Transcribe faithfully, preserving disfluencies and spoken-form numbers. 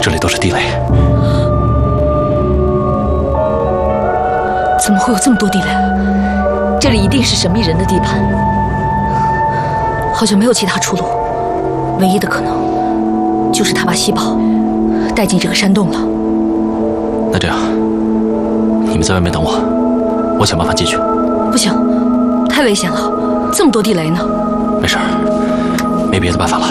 这里都是地雷。 怎么会有这么多地雷？这里一定是神秘人的地盘，好像没有其他出路。唯一的可能，就是他把西宝带进这个山洞了。 那这样，你们在外面等我，我想办法进去。 不行，太危险了，这么多地雷呢。 没事儿，没别的办法了。